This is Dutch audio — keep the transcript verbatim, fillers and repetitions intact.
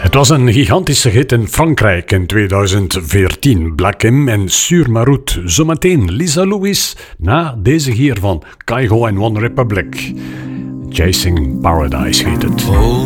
Het was een gigantische hit in Frankrijk in tweeduizend veertien. Black M en Sur Ma Route. Zometeen Lisa Lewis na deze hier van Kygo en One Republic. Chasing Paradise heet het. Oh,